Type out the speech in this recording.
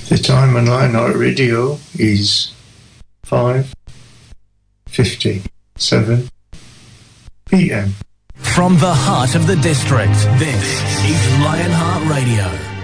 The time on Lionheart Radio is 5:57 p.m. From the heart of the district, this is Lionheart Radio.